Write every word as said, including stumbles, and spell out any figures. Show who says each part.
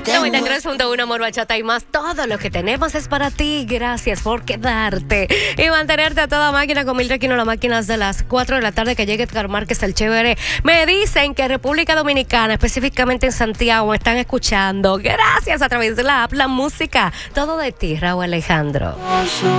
Speaker 1: noventa y tres punto uno Amor, Bachata y más. Todo lo que tenemos es para ti. Gracias por quedarte y mantenerte a toda máquina con Mildred Aquino, la máquina de las cuatro de la tarde que llegue Edgar Márquez, el chévere. Me dicen que República Dominicana, específicamente en Santiago, me están escuchando. Gracias a través de la app, la música. Todo de ti, Raúl Alejandro.